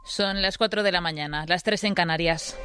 Son las 4 de la mañana, las 3 en Canarias.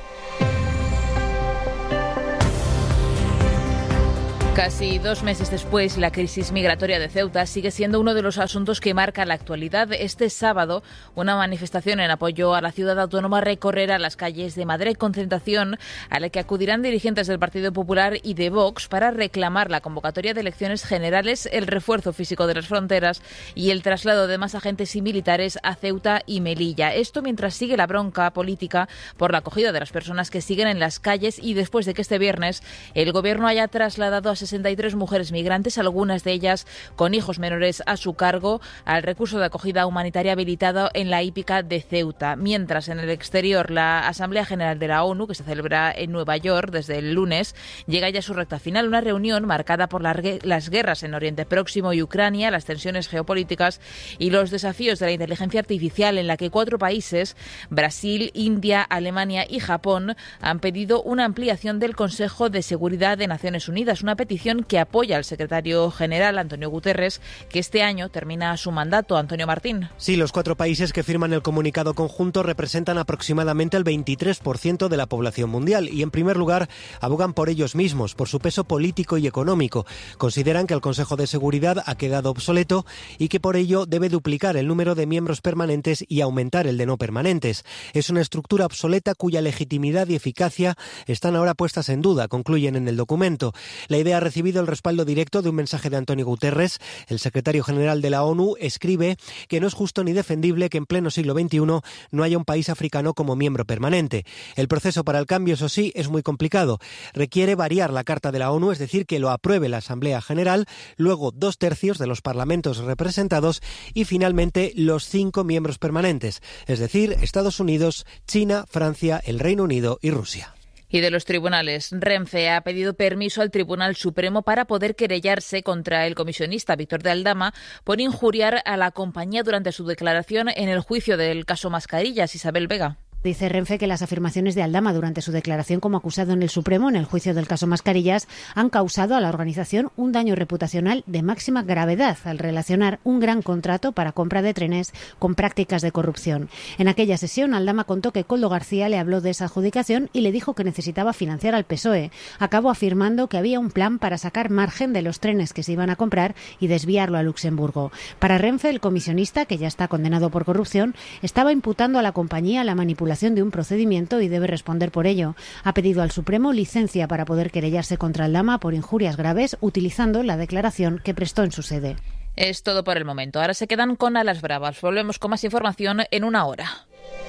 Casi 2 meses después, la crisis migratoria de Ceuta sigue siendo uno de los asuntos que marca la actualidad. Este sábado, una manifestación en apoyo a la ciudad autónoma recorrerá las calles de Madrid, concentración a la que acudirán dirigentes del Partido Popular y de Vox para reclamar la convocatoria de elecciones generales, el refuerzo físico de las fronteras y el traslado de más agentes y militares a Ceuta y Melilla. Esto mientras sigue la bronca política por la acogida de las personas que siguen en las calles y después de que este viernes el Gobierno haya trasladado a 63 mujeres migrantes, algunas de ellas con hijos menores a su cargo, al recurso de acogida humanitaria habilitado en la hípica de Ceuta. Mientras, en el exterior, la Asamblea General de la ONU, que se celebra en Nueva York desde el lunes, llega ya a su recta final, una reunión marcada por las guerras en Oriente Próximo y Ucrania, las tensiones geopolíticas y los desafíos de la inteligencia artificial, en la que 4 países, Brasil, India, Alemania y Japón, han pedido una ampliación del Consejo de Seguridad de Naciones Unidas, una petición que apoya al secretario general Antonio Guterres, que este año termina su mandato. Antonio Martín. Sí, los 4 países que firman el comunicado conjunto representan aproximadamente el 23% de la población mundial y, en primer lugar, abogan por ellos mismos, por su peso político y económico. Consideran que el Consejo de Seguridad ha quedado obsoleto y que por ello debe duplicar el número de miembros permanentes y aumentar el de no permanentes. Es una estructura obsoleta cuya legitimidad y eficacia están ahora puestas en duda, concluyen en el documento. La idea ha recibido el respaldo directo de un mensaje de Antonio Guterres. El secretario general de la ONU escribe que no es justo ni defendible que en pleno siglo XXI no haya un país africano como miembro permanente. El proceso para el cambio, eso sí, es muy complicado. Requiere variar la Carta de la ONU, es decir, que lo apruebe la Asamblea General, luego 2/3 de los parlamentos representados y finalmente los 5 miembros permanentes, es decir, Estados Unidos, China, Francia, el Reino Unido y Rusia. Y de los tribunales, Renfe ha pedido permiso al Tribunal Supremo para poder querellarse contra el comisionista Víctor de Aldama por injuriar a la compañía durante su declaración en el juicio del caso Mascarillas. Isabel Vega. Dice Renfe que las afirmaciones de Aldama durante su declaración como acusado en el Supremo en el juicio del caso Mascarillas han causado a la organización un daño reputacional de máxima gravedad al relacionar un gran contrato para compra de trenes con prácticas de corrupción. En aquella sesión, Aldama contó que Koldo García le habló de esa adjudicación y le dijo que necesitaba financiar al PSOE. Acabó afirmando que había un plan para sacar margen de los trenes que se iban a comprar y desviarlo a Luxemburgo. Para Renfe, el comisionista, que ya está condenado por corrupción, estaba imputando a la compañía la manipulación de un procedimiento y debe responder por ello. Ha pedido al Supremo licencia para poder querellarse contra Aldama por injurias graves utilizando la declaración que prestó en su sede. Es todo por el momento. Ahora se quedan con A las Bravas. Volvemos con más información en una hora.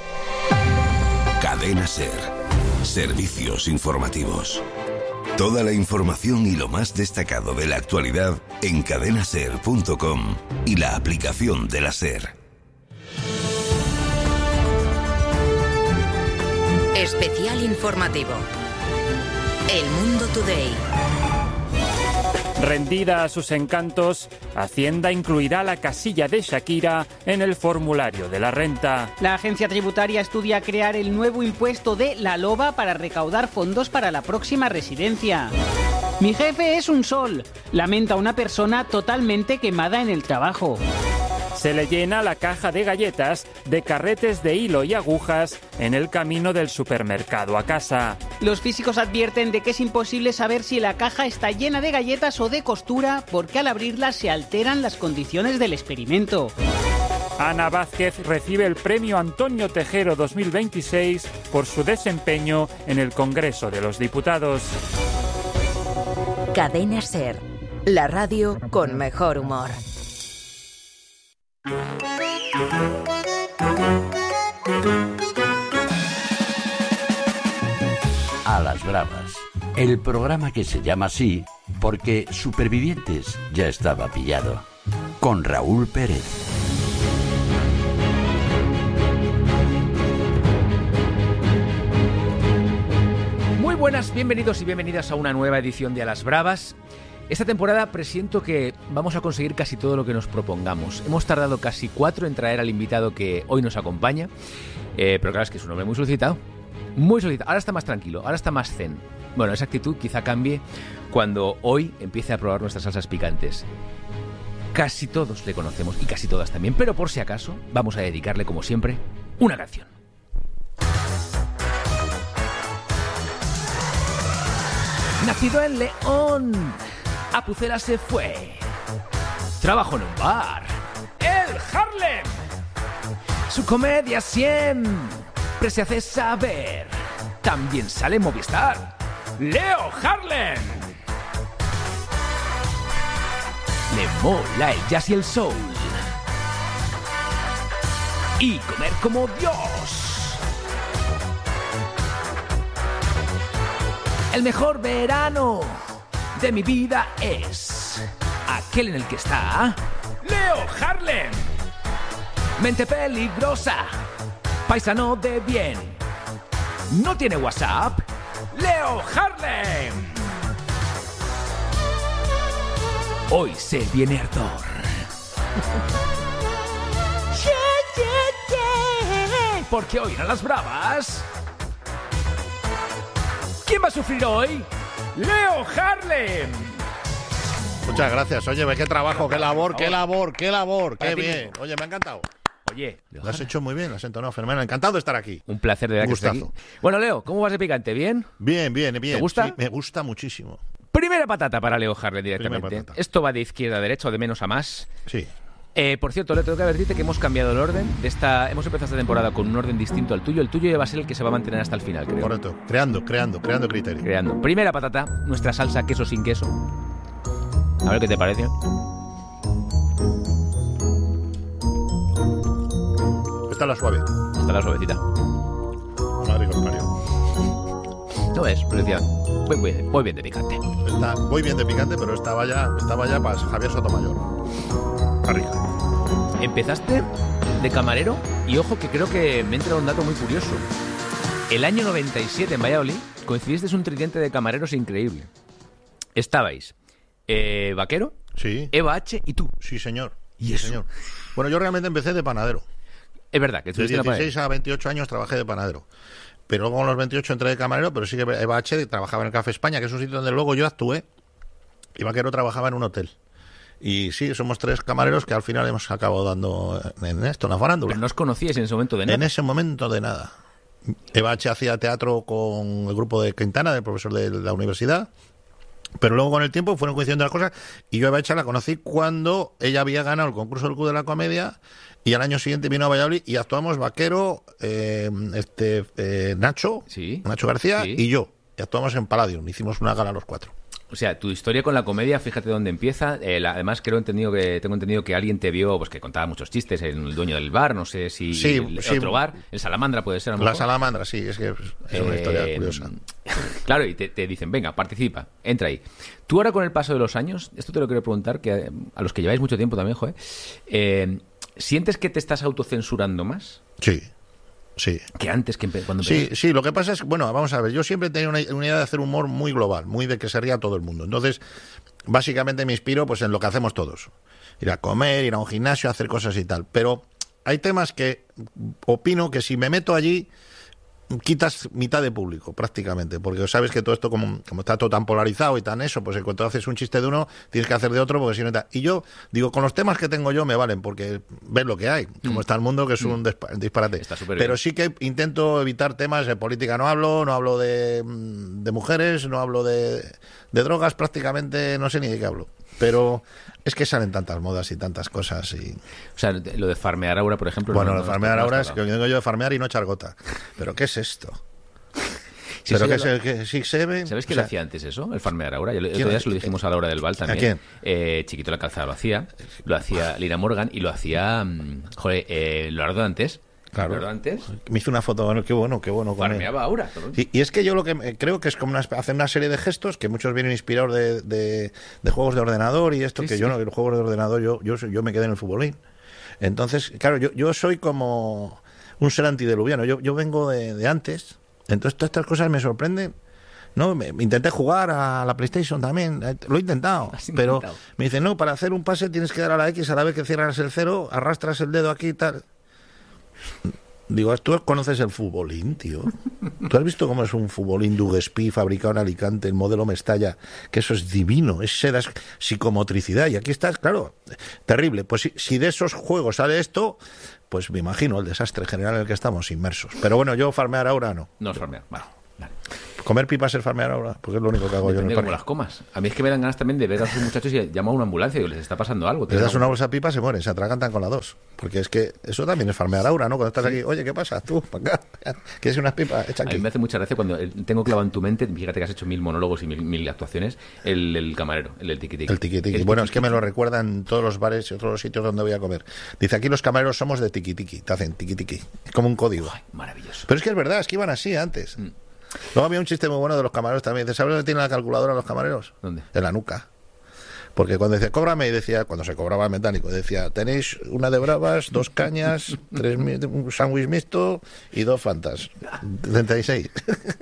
Cadena SER. Servicios informativos. Toda la información y lo más destacado de la actualidad en cadenaser.com y la aplicación de la SER. Especial informativo. El Mundo Today. Rendida a sus encantos, Hacienda incluirá la casilla de Shakira en el formulario de la renta. La agencia tributaria estudia crear el nuevo impuesto de la loba para recaudar fondos para la próxima residencia. Mi jefe es un sol, lamenta una persona totalmente quemada en el trabajo. Se le llena la caja de galletas de carretes de hilo y agujas en el camino del supermercado a casa. Los físicos advierten de que es imposible saber si la caja está llena de galletas o de costura porque al abrirla se alteran las condiciones del experimento. Ana Vázquez recibe el premio Antonio Tejero 2026 por su desempeño en el Congreso de los Diputados. Cadena SER, la radio con mejor humor. A las Bravas, el programa que se llama así porque Supervivientes ya estaba pillado, con Raúl Pérez. Muy buenas, bienvenidos y bienvenidas a una nueva edición de A las Bravas. Esta temporada presiento que vamos a conseguir casi todo lo que nos propongamos. Hemos tardado casi 4 en traer al invitado que hoy nos acompaña, pero claro, es que es un hombre muy solicitado. Muy solicitado. Ahora está más tranquilo, ahora está más zen. Bueno, esa actitud quizá cambie cuando hoy empiece a probar nuestras salsas picantes. Casi todos le conocemos y casi todas también, pero por si acaso vamos a dedicarle, como siempre, una canción. Nacido en León, a Pucela se fue. Trabajó en un bar, el Harlem. Su comedia siempre se hace saber. También sale en Movistar, Leo Harlem. Le mola el jazz y el soul. Y comer como Dios. El mejor verano de mi vida es aquel en el que está Leo Harlem. Mente peligrosa, paisano de bien. ¿No tiene WhatsApp? Leo Harlem. Hoy se viene ardor. Porque hoy en Las Bravas, ¿quién va a sufrir hoy? ¡Leo Harlem! Muchas gracias. Oye, qué trabajo, qué labor, qué bien. Oye, me ha encantado. Oye, lo has hecho muy bien, lo has entonado fenomenal. Encantado de estar aquí. Un placer de verdad que estés aquí. Bueno, Leo, ¿cómo vas de picante? ¿Bien? Bien. ¿Te gusta? Sí, me gusta muchísimo. Primera patata para Leo Harlem directamente. Esto va de izquierda a derecha o de menos a más. Sí. Por cierto, le tengo que advertirte que hemos cambiado el orden de esta. Hemos empezado esta temporada con un orden distinto al tuyo. El tuyo va a ser el que se va a mantener hasta el final, creo. Correcto. Creando criterio. Primera patata, nuestra salsa queso sin queso. A ver qué te parece. Esta es la suave. Esta es la suavecita. Madre con Mario. No ves, pero decía, voy bien de picante. Voy bien de picante, pero esta vaya para Javier Sotomayor. Está rica. Empezaste de camarero y ojo que creo que me entra un dato muy curioso. El año 97 en Valladolid coincidiste un tridente de camareros increíble. Estabais Vaquero, sí, Eva H. y tú. Sí, señor. ¿Y sí, eso? Señor. Bueno, yo realmente empecé de panadero. Es verdad que de 16 a 28 años trabajé de panadero. Pero luego con los 28 entré de camarero, pero sí que Eva H. trabajaba en el Café España, que es un sitio donde luego yo actué, y Vaquero trabajaba en un hotel. Y sí, somos tres camareros que al final hemos acabado dando en esto, en la farándula. ¿Pero no os conocíais en ese momento de nada? En ese momento de nada. Eva H. hacía teatro con el grupo de Quintana, del profesor de la universidad, pero luego con el tiempo fueron coincidiendo las cosas, y yo a Eva H. la conocí cuando ella había ganado el concurso del Club de la Comedia, y al año siguiente vino a Valladolid y actuamos Vaquero, Nacho, ¿sí? Nacho García, ¿sí? Y yo. Y actuamos en Palladium, hicimos una gala los cuatro. O sea, tu historia con la comedia, fíjate dónde empieza. Además, tengo entendido que alguien te vio, pues que contaba muchos chistes, el dueño del bar, no sé si otro bar, el Salamandra puede ser. La Salamandra, sí, es que es una historia curiosa. Claro, y te dicen, venga, participa, entra ahí. Tú ahora con el paso de los años, esto te lo quiero preguntar, que a los que lleváis mucho tiempo también, ¿sientes que te estás autocensurando más? Sí. Sí. Que antes cuando empezaste. Sí, lo que pasa es que, bueno, vamos a ver, yo siempre he tenido una idea de hacer humor muy global, muy de que se ría todo el mundo. Entonces, básicamente me inspiro pues en lo que hacemos todos. Ir a comer, ir a un gimnasio, hacer cosas y tal. Pero hay temas que opino que si me meto allí, quitas mitad de público, prácticamente, porque sabes que todo esto, como está todo tan polarizado y tan eso, pues en cuanto haces un chiste de uno, tienes que hacer de otro, porque si no... Y yo digo, con los temas que tengo yo me valen, porque ves lo que hay, como está el mundo, que es un disparate. Pero sí que intento evitar temas de política, no hablo de mujeres, no hablo de drogas, prácticamente no sé ni de qué hablo. Pero es que salen tantas modas y tantas cosas. O sea, lo de farmear ahora, por ejemplo... Bueno, lo de farmear ahora es que vengo yo de farmear y no echar gota. ¿Pero qué es esto? Sí, pero que sí se ve... ¿Sabes quién lo hacía antes eso? El farmear ahora. El otro día se lo dijimos a la hora del Val también. ¿A quién? Chiquito la Calzada lo hacía Lina Morgan y lo hacía Leonardo Dantes. Claro, antes me hizo una foto, bueno, qué bueno. Farmeaba ahora. Sí, y es que yo lo que creo que es como hacer una serie de gestos que muchos vienen inspirados de juegos de ordenador y esto, sí, que sí. Yo no, el juego de ordenador yo me quedé en el futbolín. Entonces, claro, yo soy como un ser antidiluviano, yo vengo de antes, entonces todas estas cosas me sorprenden. No, intenté jugar a la PlayStation también, lo he intentado, pero me dicen, no, para hacer un pase tienes que dar a la X, a la vez que cierras el 0, arrastras el dedo aquí y tal. Digo, ¿tú conoces el futbolín, tío? ¿Tú has visto cómo es un futbolín Duguespí fabricado en Alicante, el modelo Mestalla? Que eso es divino, es psicomotricidad. Y aquí estás, claro, terrible. Pues si de esos juegos sale esto, pues me imagino el desastre general en el que estamos inmersos. Pero bueno, yo farmear ahora no. No farmear, vale. ¿Comer pipas es farmear ahora? Porque es lo único que hago yo en el parque. Como las comas. A mí es que me dan ganas también de ver a esos muchachos y llamar a una ambulancia y digo, les está pasando algo. Les das una bolsa de pipas, se mueren, se atragantan con la 2. Porque es que eso también es farmear ahora, ¿no? Cuando estás aquí, oye, ¿qué pasa? Tú, para acá, ¿quieres unas pipas? Echa aquí. A mí me hace mucha gracia cuando tengo clavado en tu mente, fíjate que has hecho 1000 monólogos y mil actuaciones, el camarero, el del tiqui-tiqui. El tiqui-tiqui. Bueno, es que me lo recuerdan todos los bares y todos los sitios donde voy a comer. Dice, aquí los camareros somos de tiqui-tiqui, te hacen tiqui-tiqui. Es como un código. Ay, maravilloso. Pero es que es verdad, es que iban así antes. Luego había un chiste muy bueno de los camareros también. Dice, ¿sabes dónde tienen la calculadora los camareros? ¿Dónde? En la nuca. Porque cuando decía, cóbrame, y decía, cuando se cobraba el mecánico, decía, tenéis una de bravas, 2 cañas, un sándwich mixto y 2 fantas. 36.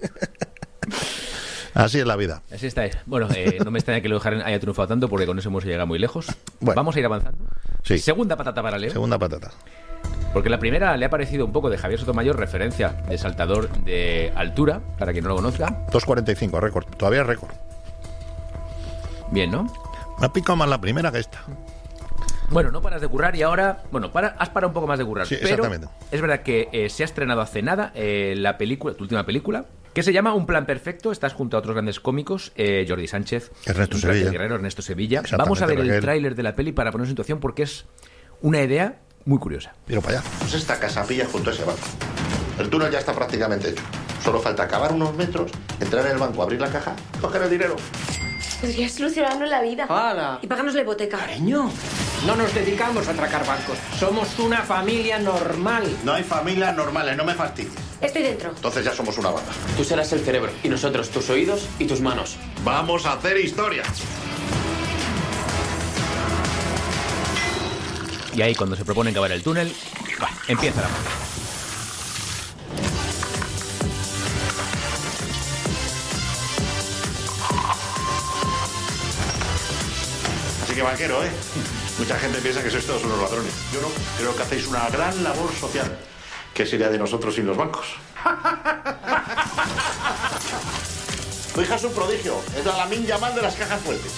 Así es la vida. Así está. Bueno, no me extraña que Leo Harren haya triunfado tanto porque con eso hemos llegado muy lejos. Bueno. Vamos a ir avanzando. Sí. Segunda patata para Leo. Segunda patata. Porque la primera le ha parecido un poco de Javier Sotomayor, referencia de saltador de altura, para quien no lo conozca. 2.45, récord. Todavía es récord. Bien, ¿no? Me ha picado más la primera que esta. Bueno, no paras de currar y ahora... Bueno, has parado un poco más de currar. Sí, pero exactamente. Es verdad que se ha estrenado hace nada la película, tu última película, que se llama Un plan perfecto. Estás junto a otros grandes cómicos, Jordi Sánchez, Ernesto Sevilla. Guerrero, Ernesto Sevilla. Vamos a ver el tráiler de la peli para ponernos en situación porque es una idea muy curiosa. Mira para allá. Pues esta casa pilla junto a ese banco. El túnel ya está prácticamente hecho. Solo falta cavar unos metros, entrar en el banco, abrir la caja, coger el dinero. Podría solucionarnos la vida. ¡Hala! Y pagarnos la hipoteca. Cariño, no nos dedicamos a atracar bancos. Somos una familia normal. No hay familias normales, no me fastidies. Estoy dentro. Entonces ya somos una banda. Tú serás el cerebro y nosotros tus oídos y tus manos. Vamos a hacer historia. Y ahí cuando se proponen cavar el túnel, empieza la magia. Así que banquero, ¿eh? Mucha gente piensa que sois todos unos ladrones. Yo no, creo que hacéis una gran labor social. ¿Qué sería de nosotros sin los bancos? Tu hija es un prodigio. Es la Lamine Yamal de las cajas fuertes.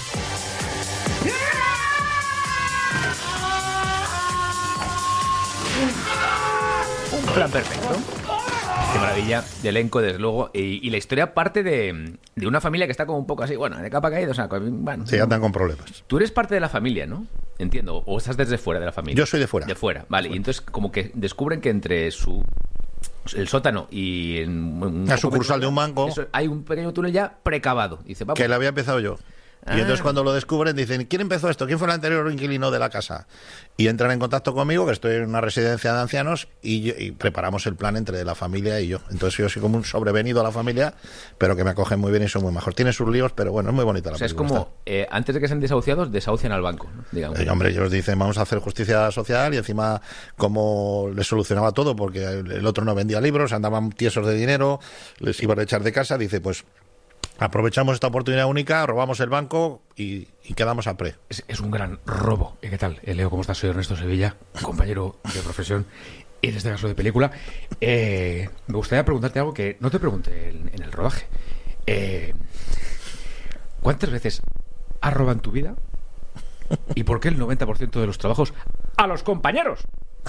Un plan perfecto. Qué maravilla de elenco, desde luego. Y la historia parte de una familia que está como un poco así, bueno, de capa caída. O sea, bueno, sí, andan con problemas. Tú eres parte de la familia, ¿no? Entiendo. O estás desde fuera de la familia. Yo soy de fuera. De fuera, vale. Y entonces como que descubren que entre el sótano y una sucursal de un banco hay un pequeño túnel ya precavado. Dice, vamos. Que lo había empezado yo. Y entonces cuando lo descubren dicen, ¿quién empezó esto? ¿Quién fue el anterior inquilino de la casa? Y entran en contacto conmigo, que estoy en una residencia de ancianos, y preparamos el plan entre la familia y yo. Entonces yo soy como un sobrevenido a la familia, pero que me acogen muy bien y son muy mejor. Tiene sus líos, pero bueno, es muy bonita la película. O sea, es como, antes de que sean desahuciados, desahucian al banco, ¿no? Digamos. Hombre, ellos dicen, vamos a hacer justicia social, y encima como les solucionaba todo, porque el otro no vendía libros, andaban tiesos de dinero, les iban a echar de casa, dice, pues aprovechamos esta oportunidad única, robamos el banco y quedamos a pre. Es un gran robo. ¿Qué tal? Leo, ¿cómo estás? Soy Ernesto Sevilla, compañero de profesión y en este caso de película. Me gustaría preguntarte algo que no te pregunté en el rodaje. ¿Cuántas veces has robado en tu vida? ¿Y por qué el 90% de los trabajos a los compañeros?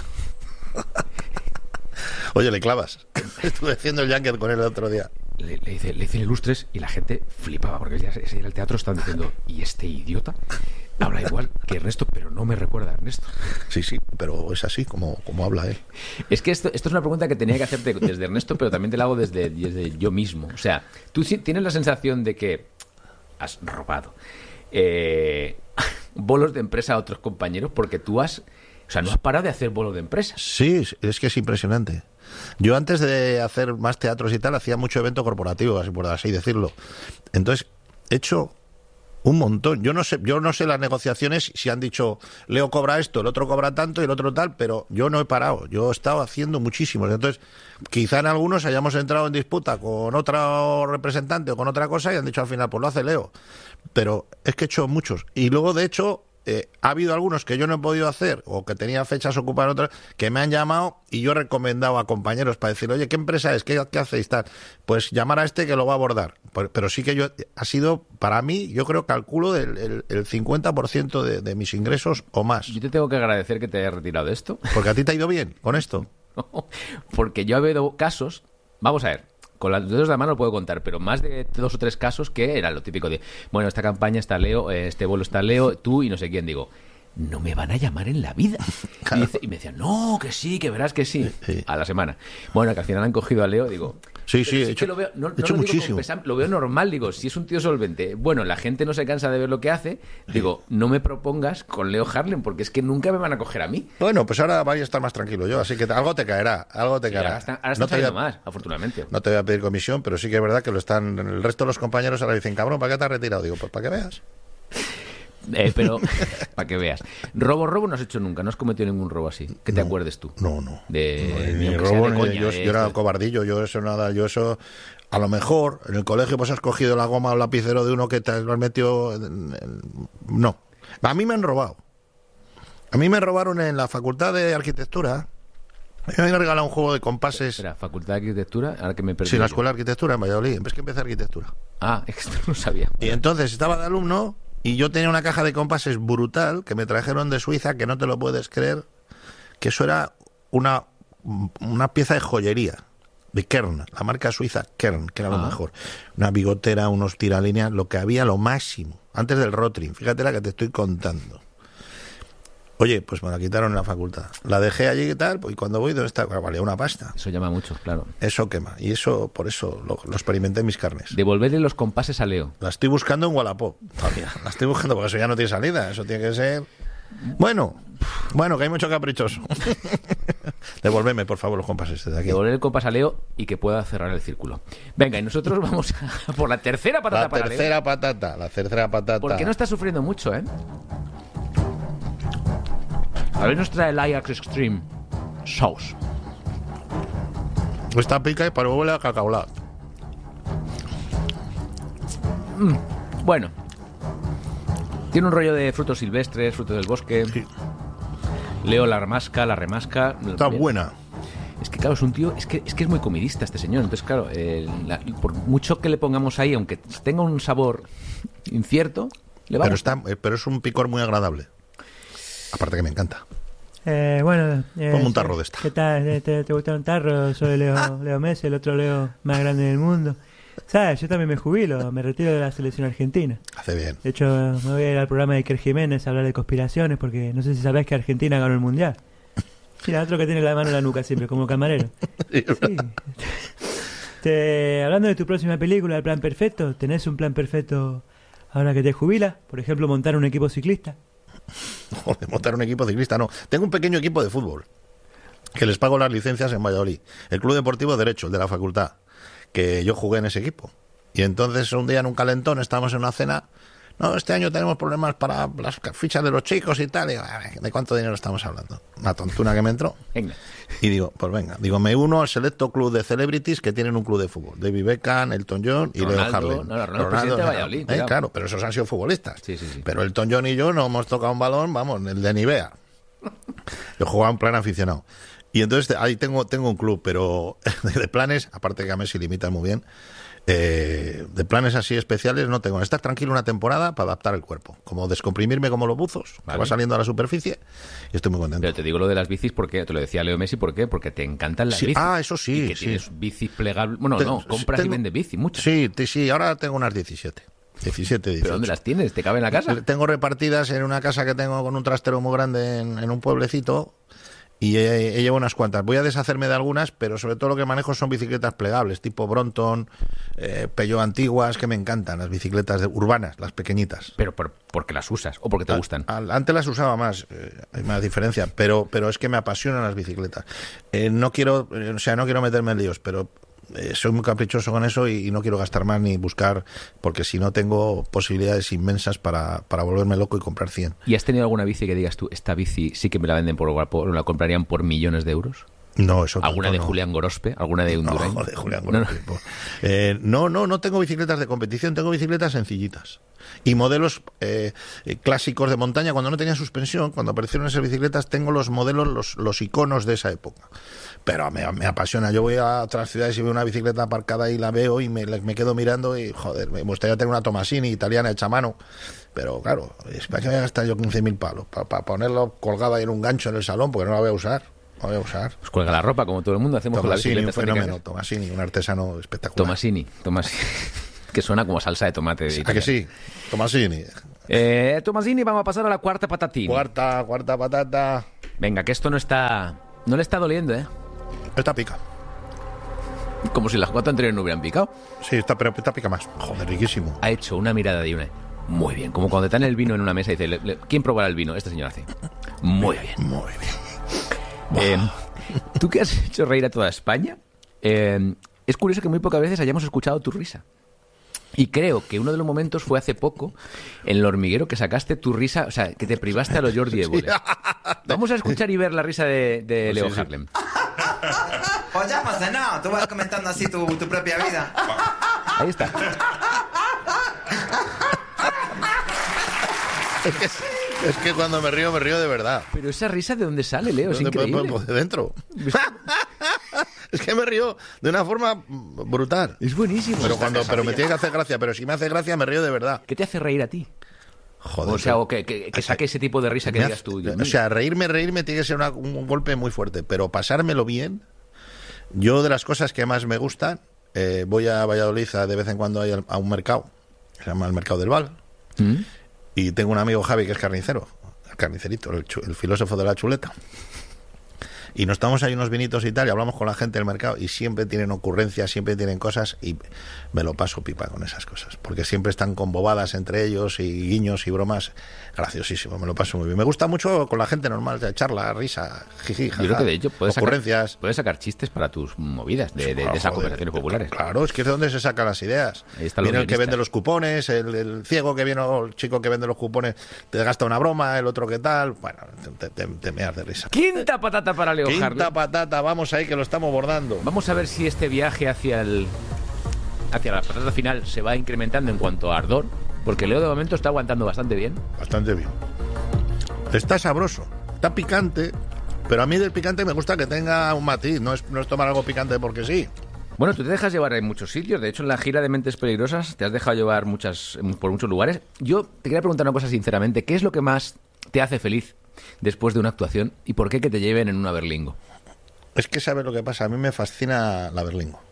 Oye, le clavas. Estuve haciendo el Junket con él el otro día. Le dicen ilustres y la gente flipaba porque ya ese era el teatro, estaban diciendo, ¿y este idiota? Habla igual que Ernesto, pero no me recuerda a Ernesto. Sí, pero es así como habla él. Es que esto es una pregunta que tenía que hacerte desde Ernesto, pero también te la hago desde yo mismo. O sea, tú tienes la sensación de que has robado bolos de empresa a otros compañeros porque tú has... O sea, no has parado de hacer bolos de empresa. Sí, es que es impresionante. Yo antes de hacer más teatros y tal, hacía mucho evento corporativo, así por así decirlo. Entonces, he hecho un montón. Yo no sé las negociaciones, si han dicho, Leo cobra esto, el otro cobra tanto y el otro tal, pero yo no he parado. Yo he estado haciendo muchísimos. Entonces, quizá en algunos hayamos entrado en disputa con otro representante o con otra cosa y han dicho al final, pues lo hace Leo. Pero es que he hecho muchos. Y luego, de hecho... ha habido algunos que yo no he podido hacer o que tenía fechas ocupadas en otras que me han llamado y yo he recomendado a compañeros para decir, oye, ¿qué empresa es? ¿Qué hacéis? Tal? Pues llamar a este que lo va a abordar. Pero sí que ha sido, para mí, yo creo, calculo el 50% de mis ingresos o más. Yo te tengo que agradecer que te hayas retirado de esto. Porque a ti te ha ido bien con esto. Porque yo he habido casos, vamos a ver, con los dedos de la mano lo puedo contar, pero más de 2 o 3 casos que era lo típico de, bueno, esta campaña está Leo, este vuelo está Leo, tú y no sé quién. Digo, no me van a llamar en la vida. Claro. Y me decían, no, que sí, que verás que sí. A la semana. Bueno, que al final han cogido a Leo, digo... Sí, he hecho, lo veo, no hecho lo muchísimo. Lo veo normal, digo, si es un tío solvente. Bueno, la gente no se cansa de ver lo que hace. Digo, no me propongas con Leo Harlem, porque es que nunca me van a coger a mí. Bueno, pues ahora voy a estar más tranquilo yo, así que algo te caerá, Ahora está saliendo más, afortunadamente. No te voy a pedir comisión, pero sí que es verdad que lo están... El resto de los compañeros ahora dicen, cabrón, ¿para qué te has retirado? Digo, pues para que veas. Pero, para que veas. Robo no has hecho nunca, no has cometido ningún robo así. Que te acuerdes tú. No. Ni robo, de coña, yo era cobardillo, yo eso... A lo mejor en el colegio pues has cogido la goma o el lapicero de uno que te lo has metido... No. A mí me han robado. A mí me robaron en la Facultad de Arquitectura. Me han regalado un juego de compases. Espera, ¿Facultad de Arquitectura? Ahora que me perdí. Sí, la Escuela de Arquitectura en Valladolid. Es que empecé Arquitectura. Ah, es que no sabía. Y entonces estaba de alumno y yo tenía una caja de compases brutal que me trajeron de Suiza, que no te lo puedes creer, que eso era una pieza de joyería. De Kern, la marca suiza Kern, que era lo mejor. Una bigotera, unos tiralíneas, lo que había, lo máximo. Antes del Rotring, fíjate la que te estoy contando. Oye, pues me la quitaron en la facultad. La dejé allí y tal, y cuando voy, ¿dónde está? Bueno, valía una pasta. Eso llama mucho, claro. Eso quema, y eso, por eso lo experimenté en mis carnes. Devolverle los compases a Leo. La estoy buscando en Wallapop todavía. La estoy buscando porque eso ya no tiene salida. Eso tiene que ser... Bueno, que hay mucho caprichoso. Devolveme, por favor, los compases de aquí. Devolver el compás a Leo y que pueda cerrar el círculo. Venga, y nosotros vamos a por la tercera patata para Leo. La tercera patata. Porque no está sufriendo mucho, ¿eh? A ver, nos trae el Ajax Extreme Sauce. Esta pica y para huele a cacaolat. Bueno. Tiene un rollo de frutos silvestres, frutos del bosque. Sí. Leo la remasca. Está buena. Es que claro, es un tío, es que es muy comidista este señor. Entonces claro, por mucho que le pongamos ahí, aunque tenga un sabor incierto, le va a gustar. Pero es un picor muy agradable. Aparte que me encanta. Como un tarro de esta. ¿Qué tal? ¿Te gusta un tarro? Soy Leo Messi, el otro Leo más grande del mundo. ¿Sabes? Yo también me jubilo, me retiro de la selección argentina. Hace bien. De hecho, me voy a ir al programa de Iker Jiménez a hablar de conspiraciones, porque no sé si sabés que Argentina ganó el Mundial. Sí, el otro que tiene la mano en la nuca siempre, como camarero. Sí. Hablando de tu próxima película, El Plan Perfecto, ¿tenés un plan perfecto ahora que te jubilas? Por ejemplo, montar un equipo ciclista. Joder, montar un equipo ciclista, no. Tengo un pequeño equipo de fútbol, que les pago las licencias en Valladolid. El Club Deportivo Derecho, el de la facultad, que yo jugué en ese equipo. Y entonces un día en un calentón estábamos en una cena. No, este año tenemos problemas para las fichas de los chicos y tal. Y digo, ¿de cuánto dinero estamos hablando? Una tontuna que me entró. Venga. Y digo, pues venga. Digo, me uno al selecto club de celebrities que tienen un club de fútbol. David Beckham, Elton John y Leo Harlem. Ronaldo, presidente de Valladolid. Claro, pero esos han sido futbolistas. Sí. Pero Elton John y yo no hemos tocado un balón, vamos, el de Nivea. Yo jugaba en plan aficionado. Y entonces ahí tengo un club, pero de planes, aparte que a Messi limita muy bien, de planes así especiales no tengo. Estar tranquilo una temporada para adaptar el cuerpo, como descomprimirme como los buzos, vale. Que va saliendo a la superficie y estoy muy contento. Pero te digo lo de las bicis porque te lo decía Leo Messi, ¿por qué? Porque te encantan las bicis. Eso sí. Y que tienes bicis plegables. Bueno, compras y vendes bici, muchas. Sí, ahora tengo unas 17. 18. ¿Pero dónde las tienes? ¿Te cabe en la casa? Tengo repartidas en una casa que tengo con un trastero muy grande en un pueblecito. Y llevo unas cuantas. Voy a deshacerme de algunas, pero sobre todo lo que manejo son bicicletas plegables, tipo Brompton, Peugeot antiguas, que me encantan, las bicicletas urbanas, las pequeñitas. ¿Pero porque las usas o porque te gustan? Antes las usaba más, hay más diferencia, pero es que me apasionan las bicicletas. No quiero meterme en líos, pero soy muy caprichoso con eso y no quiero gastar más ni buscar, porque si no tengo posibilidades inmensas para volverme loco y comprar 100. ¿Y has tenido alguna bici que digas tú, esta bici sí que me la venden la comprarían por millones de euros? No, eso ¿Alguna de Julián Gorospe? ¿Alguna de Undurain? No, de Julián Gorospe. No tengo bicicletas de competición, tengo bicicletas sencillitas. Y modelos clásicos de montaña, cuando no tenía suspensión, cuando aparecieron esas bicicletas, tengo los modelos, los iconos de esa época. Pero me apasiona. Yo voy a otras ciudades y veo una bicicleta aparcada y la veo y me quedo mirando y, joder, me gustaría tener una Tomasini italiana hecha a mano. Pero claro, es para que voy a gastar yo 15.000 palos, para ponerlo colgada ahí en un gancho en el salón, porque no la voy a usar. Lo voy a usar. Pues cuelga la ropa, como todo el mundo hacemos Tomasini, con la un fenómeno. Tomasini, un artesano espectacular. Tomasini. Que suena como salsa de tomate. ¿A que sí? Tomasini. Tomasini, vamos a pasar a la cuarta patatina. Cuarta patata. Venga, que esto no le está doliendo, ¿eh? Esta pica. Como si las 4 anteriores no hubieran picado. Sí, pero esta pica más. Joder, riquísimo. Ha hecho una mirada de una. Muy bien, como cuando te dan el vino en una mesa y dice, ¿quién probará el vino? Este señor hace. Muy bien. Muy bien. Tú que has hecho reír a toda España, es curioso que muy pocas veces hayamos escuchado tu risa. Y creo que uno de los momentos fue hace poco, en El Hormiguero, que sacaste tu risa, o sea, que te privaste a los Jordi Évole. Vamos a escuchar y ver la risa de Leo Harlem. Pues ya pasa nada, tú vas comentando así tu propia vida. Ahí está. Es que cuando me río de verdad. Pero esa risa, ¿de dónde sale, Leo? Es increíble. Pues de dentro. Es que me río de una forma brutal. Es buenísimo. Pero me tiene que hacer gracia. Pero si me hace gracia, me río de verdad. ¿Qué te hace reír a ti? Joder. O sea, que saque ese tipo de risa que digas tú. O sea, reírme tiene que ser un golpe muy fuerte. Pero pasármelo bien. Yo, de las cosas que más me gustan, voy a Valladolid de vez en cuando a un mercado. Se llama el Mercado del Val. Y tengo un amigo, Javi, que es carnicero. El carnicerito, el filósofo de la chuleta. Y nos tomamos ahí unos vinitos y tal, y hablamos con la gente del mercado, y siempre tienen ocurrencias, siempre tienen cosas, y me lo paso pipa con esas cosas, porque siempre están con bobadas entre ellos, y guiños y bromas. Graciosísimo, me lo paso muy bien. Me gusta mucho con la gente normal, de charla, risa, jiji, jaja. Yo creo que de hecho ocurrencias. Puedes sacar chistes para tus movidas de esas conversaciones populares. Claro, es que es de donde se sacan las ideas. Viene el que vende los cupones, el ciego que viene, o el chico que vende los cupones, te gasta una broma, el otro que tal. Bueno, te meas de risa. Quinta patata para Leo Harlem. Quinta patata, vamos ahí que lo estamos bordando. Vamos a ver si este viaje hacia la patata final se va incrementando en cuanto a ardor, porque Leo de momento está aguantando bastante bien. Bastante bien. Está sabroso, está picante, pero a mí del picante me gusta que tenga un matiz, no es tomar algo picante porque sí. Bueno, tú te dejas llevar en muchos sitios, de hecho en la gira de Mentes Peligrosas te has dejado llevar por muchos lugares. Yo te quería preguntar una cosa sinceramente, ¿qué es lo que más te hace feliz después de una actuación y por qué que te lleven en una berlingo? Es que sabes lo que pasa, a mí me fascina la berlingo.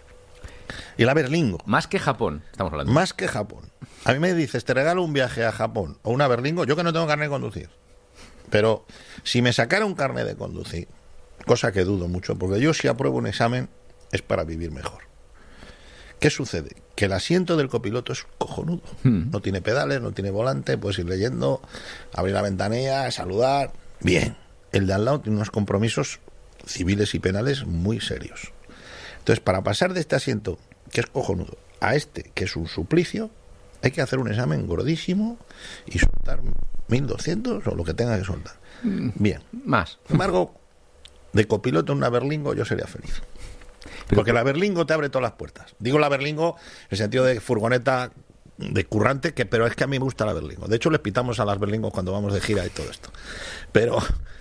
Y la berlingo. Más que Japón, estamos hablando. Más que Japón. A mí me dices, te regalo un viaje a Japón o una berlingo, yo que no tengo carnet de conducir. Pero si me sacara un carnet de conducir, cosa que dudo mucho, porque yo si apruebo un examen es para vivir mejor. ¿Qué sucede? Que el asiento del copiloto es cojonudo. No tiene pedales, no tiene volante, puedes ir leyendo, abrir la ventanilla, saludar. Bien. El de al lado tiene unos compromisos civiles y penales muy serios. Entonces, para pasar de este asiento, que es cojonudo, a este, que es un suplicio, hay que hacer un examen gordísimo y soltar 1.200 o lo que tenga que soltar. Bien. Más. Sin embargo, de copiloto en una berlingo yo sería feliz. Porque la berlingo te abre todas las puertas. Digo la berlingo en el sentido de furgoneta de currante, pero es que a mí me gusta la berlingo. De hecho, les pitamos a las berlingos cuando vamos de gira y todo esto. Pero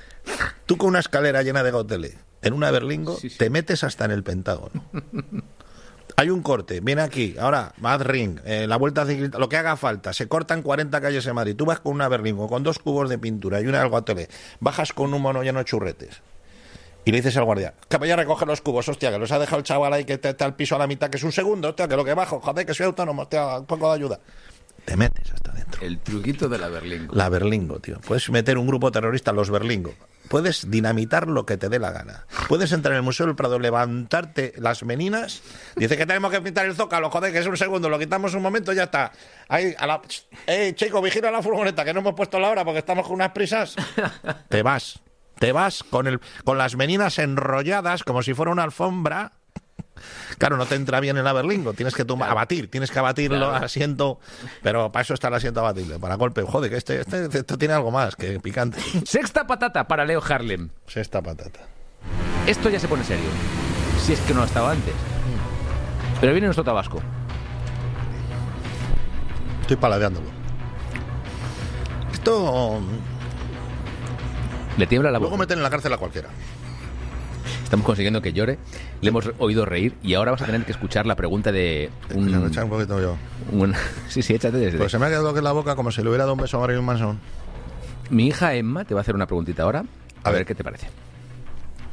tú con una escalera llena de gauteles en una berlingo, sí. Te metes hasta en el Pentágono. Hay un corte, viene aquí, ahora, Mad Ring, la vuelta ciclista, lo que haga falta, se cortan 40 calles en Madrid, tú vas con una berlingo, con 2 cubos de pintura y una del gautelé, bajas con un mono lleno de churretes. Y le dices al guardia, que vaya a recoger los cubos, hostia, que los ha dejado el chaval ahí que está al piso a la mitad, que es un segundo, hostia, que lo que bajo, joder, que soy autónomo, hostia, un poco de ayuda. Te metes hasta dentro. El truquito de la berlingo. La berlingo, tío. Puedes meter un grupo terrorista, los berlingo. Puedes dinamitar lo que te dé la gana. Puedes entrar en el Museo del Prado, levantarte las meninas, dice que tenemos que pintar el zócalo, joder, que es un segundo, lo quitamos un momento y ya está. Ahí, chico, vigila la furgoneta, que no hemos puesto la hora porque estamos con unas prisas. Te vas con las meninas enrolladas como si fuera una alfombra. Claro, no te entra bien en la berlingo, tienes que abatir claro. Asiento, pero para eso está el asiento abatible, para golpe. Joder, que esto tiene algo más que picante. Sexta patata para Leo Harlem. Sexta patata. Esto ya se pone serio, si es que no lo estaba antes. Pero viene nuestro tabasco. Estoy paladeándolo. Esto le tiembla la boca. Luego meten en la cárcel a cualquiera. Estamos consiguiendo que llore, le hemos oído reír y ahora vas a tener que escuchar la pregunta de un... Se me echa un poquito yo. Sí, échate desde... Pues se me ha quedado aquí en la boca como si le hubiera dado un beso a Marilyn Manson. Mi hija Emma te va a hacer una preguntita ahora, a ver qué te parece.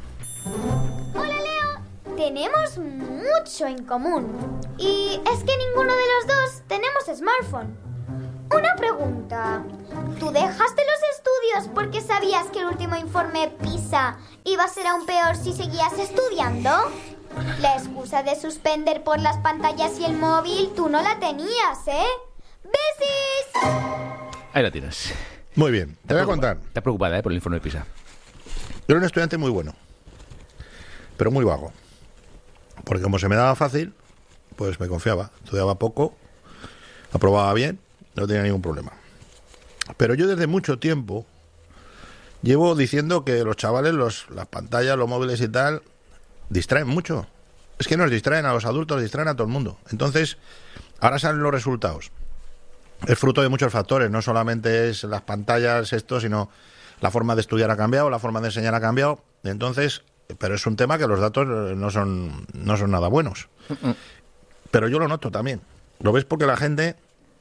tenemos mucho en común. Y es que ninguno de los dos tenemos smartphone. Una pregunta. ¿Tú dejaste los estudios porque sabías que el último informe PISA iba a ser aún peor si seguías estudiando? La excusa de suspender por las pantallas y el móvil, tú no la tenías, ¿eh? ¡Besis! Ahí la tienes. Muy bien, te voy a contar. Está preocupada, por el informe de PISA. Yo era un estudiante muy bueno, pero muy vago. Porque como se me daba fácil, pues me confiaba. Estudiaba poco, aprobaba bien, no tenía ningún problema. Pero yo desde mucho tiempo llevo diciendo que los chavales, las pantallas, los móviles y tal, distraen mucho. Es que nos distraen a los adultos, distraen a todo el mundo. Entonces, ahora salen los resultados. Es fruto de muchos factores, no solamente es las pantallas, sino la forma de estudiar ha cambiado, la forma de enseñar ha cambiado. Entonces, pero es un tema que los datos no son nada buenos. Pero yo lo noto también. Lo ves porque la gente,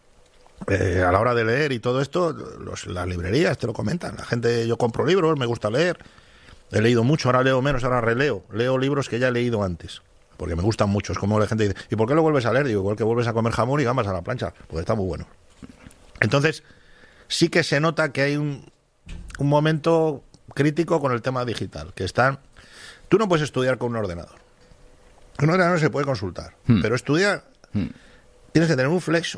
a la hora de leer y todo esto, las librerías te lo comentan. La gente, yo compro libros, me gusta leer. He leído mucho, ahora leo menos, ahora releo. Leo libros que ya he leído antes, porque me gustan mucho. Es como la gente dice, ¿y por qué lo vuelves a leer? Digo, igual que vuelves a comer jamón y gambas a la plancha, porque está muy bueno. Entonces, sí que se nota que hay un momento crítico con el tema digital, que están... Tú no puedes estudiar con un ordenador. Un ordenador se puede consultar, pero estudiar tienes que tener un flexo,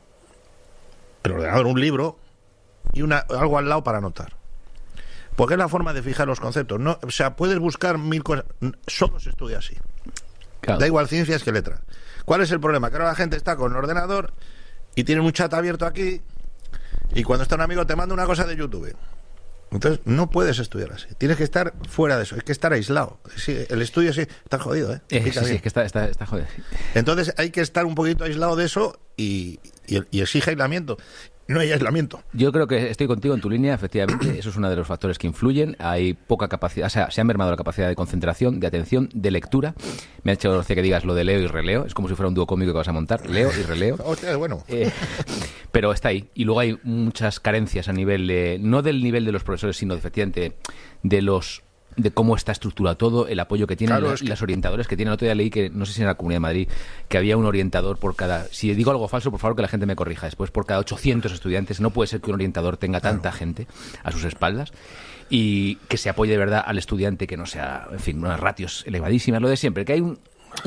el ordenador, un libro y algo al lado para anotar. Porque es la forma de fijar los conceptos. No, o sea, puedes buscar 1000 cosas. Solo se estudia así. Claro. Da igual ciencias que letras. ¿Cuál es el problema? Que ahora la gente está con el ordenador y tiene un chat abierto aquí y cuando está un amigo te manda una cosa de YouTube. Entonces no puedes estudiar así. Tienes que estar fuera de eso. Hay que estar aislado. Sí, el estudio sí está jodido, ¿eh? Sí, es que está jodido. Entonces hay que estar un poquito aislado de eso y exige aislamiento. No hay aislamiento. Yo creo que estoy contigo en tu línea, efectivamente. Eso es uno de los factores que influyen. Hay poca capacidad, o sea, se ha mermado la capacidad de concentración, de atención, de lectura. Me ha hecho gracia que digas lo de leo y releo. Es como si fuera un dúo cómico que vas a montar. Leo y releo. Hostia, bueno. Pero está ahí. Y luego hay muchas carencias a nivel no del nivel de los profesores, sino efectivamente de cómo está estructurado todo, el apoyo que tienen, claro, las orientadores que tienen. El otro día leí que, no sé si en la Comunidad de Madrid, que había un orientador por cada... Si digo algo falso, por favor que la gente me corrija después. Por cada 800 estudiantes. No puede ser que un orientador tenga tanta gente a sus espaldas y que se apoye de verdad al estudiante, que no sea, en fin, unas ratios elevadísimas. Lo de siempre, que hay un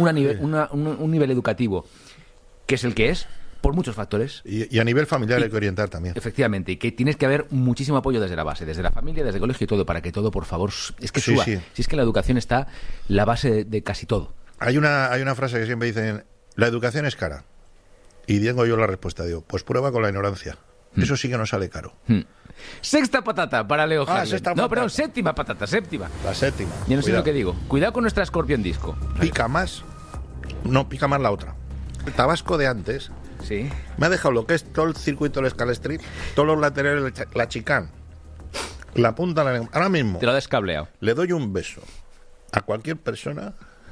nivel educativo que es el que es, por muchos factores. Y a nivel familiar hay que orientar también. Efectivamente, y que tienes que haber muchísimo apoyo desde la base, desde la familia, desde el colegio y todo, para que todo, por favor, es que suba. Sí. Si es que la educación está la base de casi todo. Hay una frase que siempre dicen, la educación es cara. Y digo yo la respuesta, digo, pues prueba con la ignorancia. Eso sí que no sale caro. Sexta patata para Leo Harlem. No, perdón, séptima patata, séptima. La séptima. Ya no sé lo que digo. Cuidado con nuestra Scorpion Disco. Pica más la otra. El Tabasco de antes... Sí. Me ha dejado lo que es todo el circuito del Escala Street, todos los laterales, la chicane, la punta de la... Ahora mismo... Te lo ha descableado. Le doy un beso a cualquier persona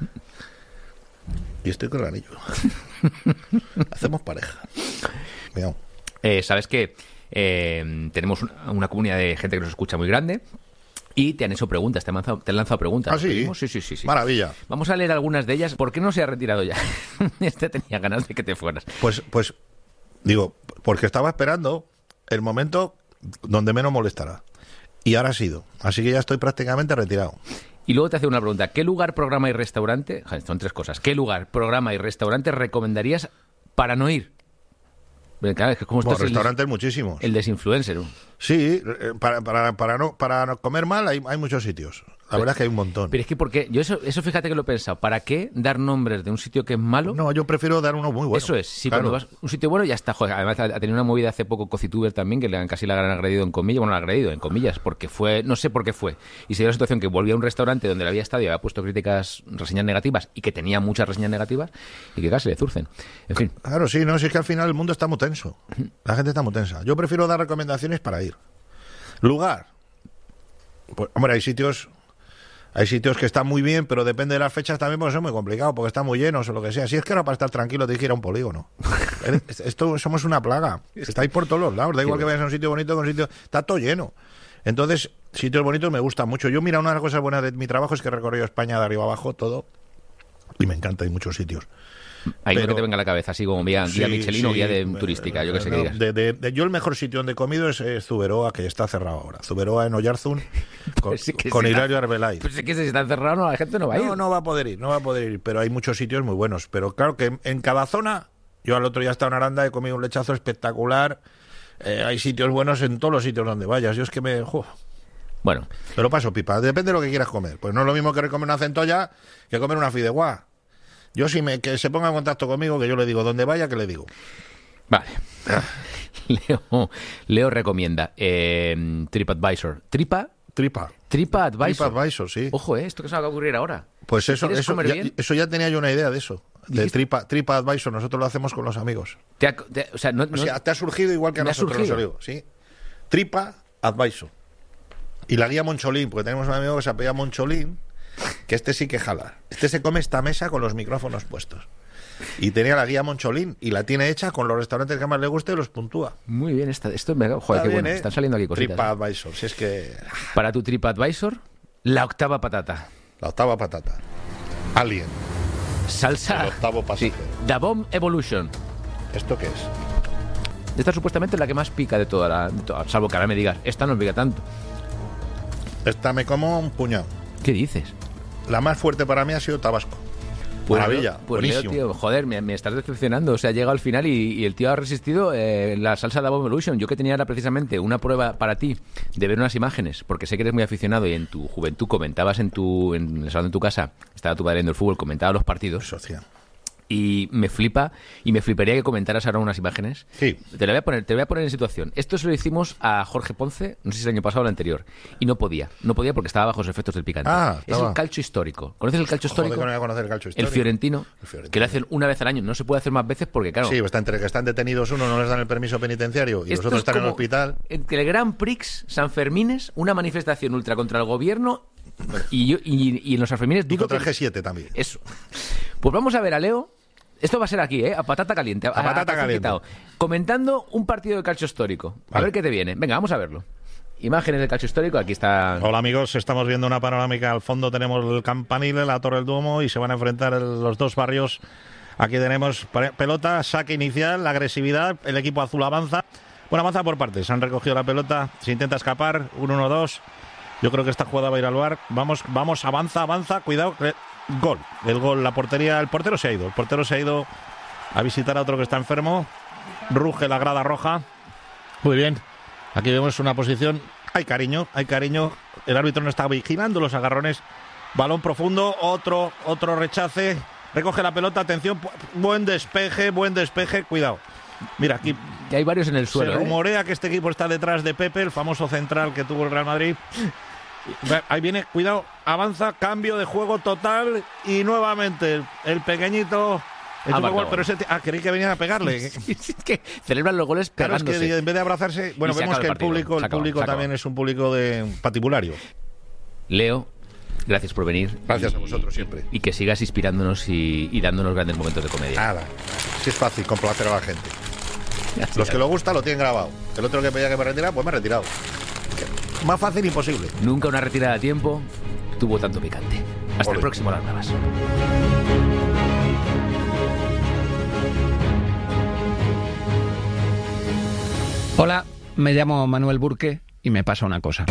y estoy con el anillo. Hacemos pareja. Cuidado. ¿Sabes qué? Tenemos una comunidad de gente que nos escucha muy grande. Y te han hecho preguntas, te han lanzado preguntas. ¿Ah, sí? Sí. Maravilla. Vamos a leer algunas de ellas. ¿Por qué no se ha retirado ya? Tenía ganas de que te fueras. Pues digo, porque estaba esperando el momento donde menos molestará. Y ahora ha sido. Así que ya estoy prácticamente retirado. Y luego te hace una pregunta. ¿Qué lugar, programa y restaurante? Son tres cosas. ¿Qué lugar, programa y restaurante recomendarías para no ir? Claro, es que como restaurantes muchísimos. El desinfluencer, ¿no? Sí, para no comer mal hay muchos sitios. La verdad es que hay un montón. Pero es que porque yo eso fíjate que lo he pensado. ¿Para qué dar nombres de un sitio que es malo? No, yo prefiero dar uno muy bueno. Eso es. Sí, claro. Cuando vas a un sitio bueno ya está. Joder, además ha tenido una movida hace poco Cocituber también, que casi la han agredido en comillas. Bueno, la han agredido en comillas, porque fue... No sé por qué fue. Y se dio la situación que volvía a un restaurante donde le había estado y había puesto reseñas negativas, y que tenía muchas reseñas negativas, y que casi le zurcen. En fin. Claro, sí, no, si es que al final el mundo está muy tenso. La gente está muy tensa. Yo prefiero dar recomendaciones para ir. Lugar. Pues, hombre, hay sitios que están muy bien, pero depende de las fechas también, pues es muy complicado, porque están muy llenos o lo que sea. Si es que ahora para estar tranquilo te dijera un polígono. Esto somos una plaga. Estáis por todos los lados. Da igual que vayas a un sitio bonito, que un sitio... Está todo lleno. Entonces, sitios bonitos me gustan mucho. Yo, mira, una de las cosas buenas de mi trabajo es que he recorrido España de arriba abajo, todo. Y me encanta, hay muchos sitios. Hay uno que te venga a la cabeza, así como guía Michelin o guía de turística, yo que sé qué digas. Yo el mejor sitio donde he comido es Zuberoa, que está cerrado ahora. Zuberoa en Oyarzún, con Hilario Arbelay. Pues es que si está cerrado, la gente no va a ir. No va a poder ir, pero hay muchos sitios muy buenos. Pero claro que en cada zona, yo al otro día he estado en Aranda, he comido un lechazo espectacular. Hay sitios buenos en todos los sitios donde vayas. Yo es que Bueno. Pero paso pipa, depende de lo que quieras comer. Pues no es lo mismo que comer una centolla que comer una fideuá. Yo que se ponga en contacto conmigo, que yo le digo donde vaya, que le digo. Vale. Leo recomienda TripAdvisor. TripAdvisor, sí. Ojo, esto que se va a ocurrir ahora. Pues eso ya tenía yo una idea de eso. De TripAdvisor, nosotros lo hacemos con los amigos. Te ha surgido igual que a nosotros, los amigos, ¿sí? TripAdvisor. Y la guía Moncholín, porque tenemos un amigo que se apellida Moncholín, que este sí que jala. Este se come esta mesa con los micrófonos puestos. Y tenía la guía Moncholín y la tiene hecha con los restaurantes que más le guste y los puntúa. Muy bien, esto joder, qué bueno. Están saliendo aquí cositas. TripAdvisor, si es que... Para tu TripAdvisor, la octava patata. Alien. Salsa. El octavo pasajero. Sí. The Bomb Evolution. ¿Esto qué es? Esta es supuestamente la que más pica de toda, salvo que ahora me digas, esta no pica tanto. Esta me como un puñado. ¿Qué dices? La más fuerte para mí ha sido Tabasco. Maravilla, buenísimo. Leo, tío, joder, me estás decepcionando. O sea, llega al final y el tío ha resistido la salsa de Bomb Evolution. Yo que tenía era precisamente una prueba para ti de ver unas imágenes, porque sé que eres muy aficionado y en tu juventud comentabas en el salón de tu casa, estaba tu padre viendo el fútbol, comentaba los partidos. Y me fliparía que comentaras ahora unas imágenes. Sí. Te voy a poner en situación. Esto se lo hicimos a Jorge Ponce, no sé si el año pasado o el anterior, y no podía porque estaba bajo los efectos del picante. Es el calcio histórico. ¿Conoces el calcio histórico? Joder, no voy a conocer el calcio histórico. El fiorentino, que lo hacen una vez al año, no se puede hacer más veces porque, claro... Sí, entre que están detenidos uno, no les dan el permiso penitenciario y los otros están en el hospital. Entre el Grand Prix, San Fermines, una manifestación ultra contra el gobierno y en los San Fermines... Y contra el G7 también. Eso. Pues vamos a ver a Leo... Esto va a ser aquí, a patata caliente. A patata caliente. Comentando un partido de calcio histórico. A ver qué te viene. Venga, vamos a verlo. Imágenes de calcio histórico, aquí está... Hola amigos, estamos viendo una panorámica. Al fondo tenemos el Campanile, la Torre del Duomo y se van a enfrentar los dos barrios. Aquí tenemos pelota, saque inicial, la agresividad, el equipo azul avanza. Bueno, avanza por partes, han recogido la pelota, se intenta escapar, 1-1-2. Yo creo que esta jugada va a ir al VAR. Vamos, avanza, cuidado. Gol, la portería, el portero se ha ido a visitar a otro que está enfermo. Ruge la grada roja. Muy bien, aquí vemos una posición, hay cariño, el árbitro no está vigilando los agarrones. Balón profundo, otro rechace, recoge la pelota, atención, buen despeje, cuidado. Mira, aquí que hay varios en el suelo. Se rumorea que este equipo está detrás de Pepe, el famoso central que tuvo el Real Madrid. Ahí viene, cuidado, avanza, cambio de juego total y nuevamente el pequeñito... pero creí que venían a pegarle. Es que celebran los goles pegándose. Claro, es que en vez de abrazarse... Bueno, vemos que el público también es un público de patibulario. Leo, gracias por venir. Gracias a vosotros siempre. Y que sigas inspirándonos y dándonos grandes momentos de comedia. Nada, si es fácil complacer a la gente. Los que lo gusta lo tienen grabado. El otro que pedía que me retirara, pues me he retirado. Más fácil imposible. Nunca una retirada a tiempo tuvo tanto picante. Hasta el próximo Las Bravas. Hola, me llamo Manuel Burke y me pasa una cosa.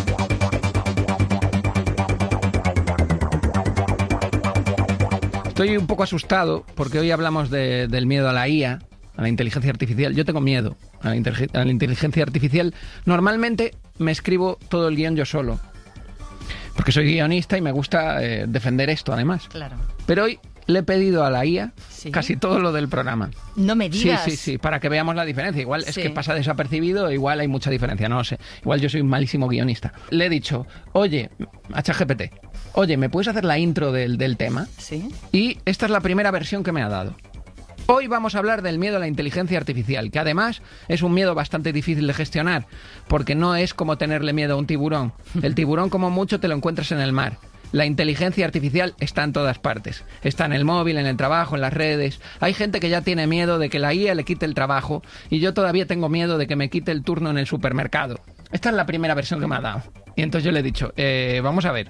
Estoy un poco asustado porque hoy hablamos del miedo a la IA, a la inteligencia artificial. Yo tengo miedo a la inteligencia artificial. Normalmente me escribo todo el guión yo solo, porque soy guionista y me gusta defender esto, además. Claro. Pero hoy le he pedido a la IA casi todo lo del programa. No me digas. Sí, para que veamos la diferencia. Igual es que pasa desapercibido, igual hay mucha diferencia, no lo sé. Igual yo soy un malísimo guionista. Le he dicho, oye, a ChatGPT, oye, ¿me puedes hacer la intro del tema? Sí. Y esta es la primera versión que me ha dado. Hoy vamos a hablar del miedo a la inteligencia artificial, que además es un miedo bastante difícil de gestionar, porque no es como tenerle miedo a un tiburón. El tiburón, como mucho, te lo encuentras en el mar. La inteligencia artificial está en todas partes. Está en el móvil, en el trabajo, en las redes. Hay gente que ya tiene miedo de que la IA le quite el trabajo y yo todavía tengo miedo de que me quite el turno en el supermercado. Esta es la primera versión que me ha dado. Y entonces yo le he dicho, vamos a ver,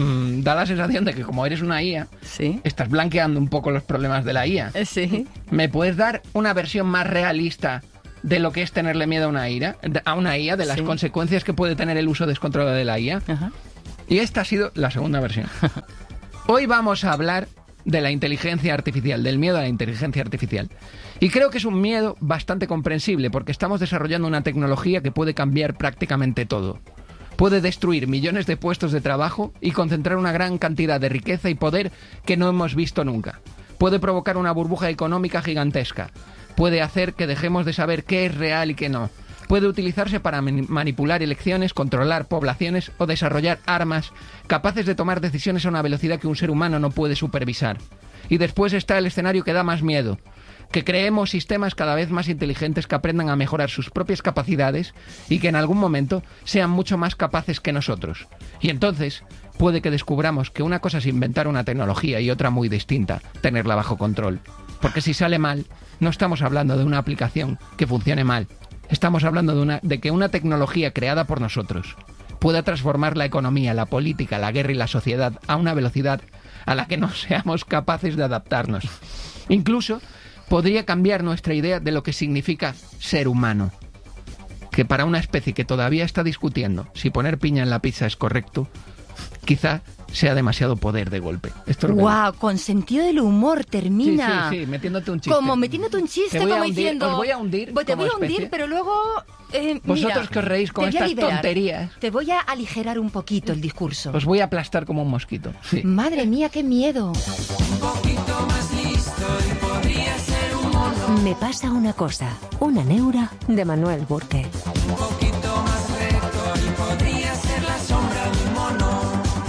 da la sensación de que como eres una IA, estás blanqueando un poco los problemas de la IA. Sí. ¿Me puedes dar una versión más realista de lo que es tenerle miedo a una IA, de las consecuencias que puede tener el uso descontrolado de la IA? Ajá. Y esta ha sido la segunda versión. Hoy vamos a hablar de la inteligencia artificial, del miedo a la inteligencia artificial. Y creo que es un miedo bastante comprensible, porque estamos desarrollando una tecnología que puede cambiar prácticamente todo. Puede destruir millones de puestos de trabajo y concentrar una gran cantidad de riqueza y poder que no hemos visto nunca. Puede provocar una burbuja económica gigantesca. Puede hacer que dejemos de saber qué es real y qué no. Puede utilizarse para manipular elecciones, controlar poblaciones o desarrollar armas capaces de tomar decisiones a una velocidad que un ser humano no puede supervisar. Y después está el escenario que da más miedo. Que creemos sistemas cada vez más inteligentes que aprendan a mejorar sus propias capacidades y que en algún momento sean mucho más capaces que nosotros. Y entonces puede que descubramos que una cosa es inventar una tecnología y otra muy distinta, tenerla bajo control. Porque si sale mal, no estamos hablando de una aplicación que funcione mal. Estamos hablando de que una tecnología creada por nosotros pueda transformar la economía, la política, la guerra y la sociedad a una velocidad a la que no seamos capaces de adaptarnos. Incluso podría cambiar nuestra idea de lo que significa ser humano. Que para una especie que todavía está discutiendo si poner piña en la pizza es correcto, quizá sea demasiado poder de golpe. ¡Guau! Con sentido del humor termina. Sí, metiéndote un chiste. Como metiéndote un chiste, como diciendo... Os voy a hundir. Te voy a hundir, pero luego... Vosotros que os reís con estas tonterías. Te voy a aligerar un poquito el discurso. Os voy a aplastar como un mosquito. Sí. Madre mía, qué miedo. Un poquito más listo y podría ser un mono. Me pasa una cosa. Una neura de Manuel Burke. Un poquito más recto y podría ser la sombra de un mono.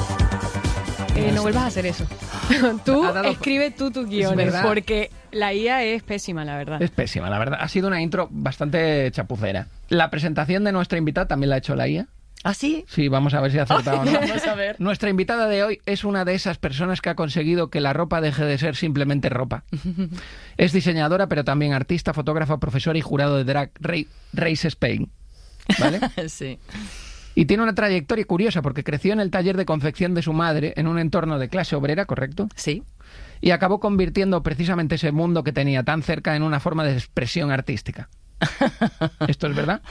No vuelvas a hacer eso. Tú escribe tus guiones, porque la IA es pésima, la verdad. Es pésima, la verdad. Ha sido una intro bastante chapucera. La presentación de nuestra invitada también la ha hecho la IA. ¿Ah, sí? Sí, vamos a ver si ha acertado o no. Vamos a ver. Nuestra invitada de hoy es una de esas personas que ha conseguido que la ropa deje de ser simplemente ropa. Es diseñadora, pero también artista, fotógrafa, profesora y jurado de Drag Race Spain. ¿Vale? Sí. Y tiene una trayectoria curiosa porque creció en el taller de confección de su madre en un entorno de clase obrera, ¿correcto? Sí. Y acabó convirtiendo precisamente ese mundo que tenía tan cerca en una forma de expresión artística. ¿Esto es verdad?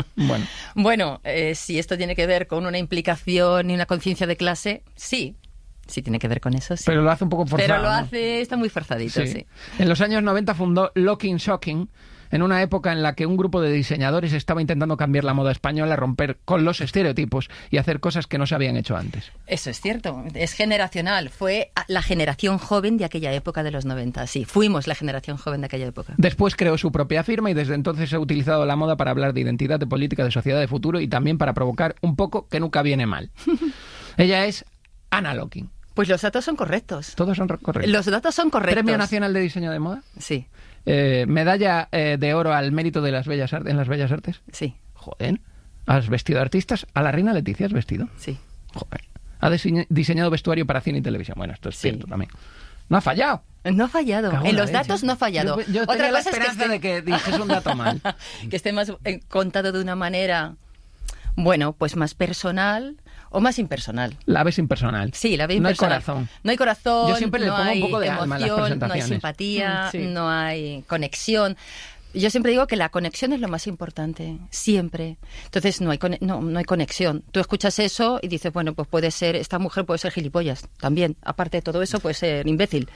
Bueno, si esto tiene que ver con una implicación y una conciencia de clase, sí. Sí tiene que ver con eso, sí. Pero lo hace un poco forzado. Pero lo hace, está muy forzadito, sí. En los años 90 fundó Locking Shocking, en una época en la que un grupo de diseñadores estaba intentando cambiar la moda española, romper con los estereotipos y hacer cosas que no se habían hecho antes. Eso es cierto, es generacional. Fue la generación joven de aquella época de los 90, sí. Fuimos la generación joven de aquella época. Después creó su propia firma y desde entonces ha utilizado la moda para hablar de identidad, de política, de sociedad, de futuro y también para provocar un poco que nunca viene mal. Ella es Ana Locking. Pues los datos son correctos. Todos son correctos. Los datos son correctos. ¿Premio Nacional de Diseño de Moda? Sí. ¿Medalla de oro al mérito de las bellas en las bellas artes? Sí. Joder. ¿Has vestido artistas? ¿A la reina Leticia has vestido? Sí. Joder. ¿Ha diseñado vestuario para cine y televisión? Bueno, esto es cierto también. ¿No ha fallado? No ha fallado. En los datos no ha fallado. Yo tenía la esperanza de que dijese un dato mal. Que esté más contado de una manera, bueno, pues más personal o más impersonal. La ves impersonal. Sí, la ves impersonal. No hay corazón. No hay corazón. Yo siempre le pongo un poco de alma en las presentaciones. No hay simpatía, no hay conexión. Yo siempre digo que la conexión es lo más importante, siempre. Entonces no hay conexión. Tú escuchas eso y dices, bueno, pues puede ser, esta mujer puede ser gilipollas también. Aparte de todo eso, puede ser imbécil.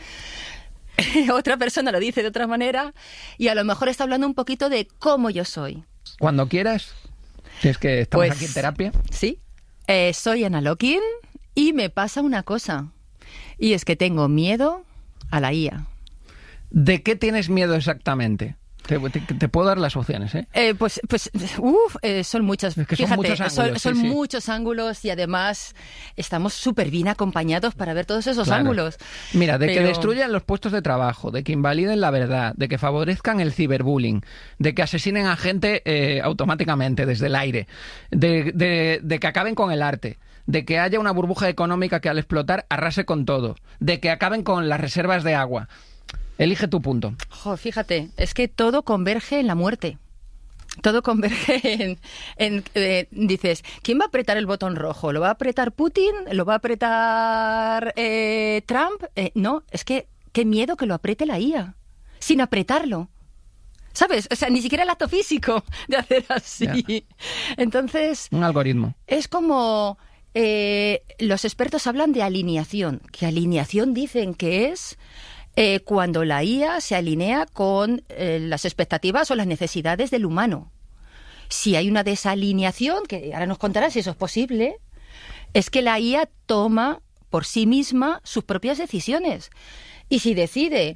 Otra persona lo dice de otra manera y a lo mejor está hablando un poquito de cómo yo soy. Cuando quieras, si es que estamos aquí en terapia. Sí. Soy Ana Locking y me pasa una cosa. Y es que tengo miedo a la IA. ¿De qué tienes miedo exactamente? Te puedo dar las opciones, ¿eh? Son muchas. Es que fíjate, son muchos ángulos y además estamos súper bien acompañados para ver todos esos ángulos. Mira, que destruyan los puestos de trabajo, de que invaliden la verdad, de que favorezcan el ciberbullying, de que asesinen a gente automáticamente desde el aire, de que acaben con el arte, de que haya una burbuja económica que al explotar arrase con todo, de que acaben con las reservas de agua. Elige tu punto. Fíjate, es que todo converge en la muerte. todo converge en dices, ¿quién va a apretar el botón rojo? ¿Lo va a apretar Putin? ¿Lo va a apretar Trump? No, es que qué miedo que lo apriete la IA, sin apretarlo. ¿Sabes? O sea, ni siquiera el acto físico de hacer así. Yeah. Entonces... un algoritmo. Es como... los expertos hablan de alineación. Que alineación dicen que es cuando la IA se alinea con las expectativas o las necesidades del humano. Si hay una desalineación, que ahora nos contarás si eso es posible, es que la IA toma por sí misma sus propias decisiones. Y si decide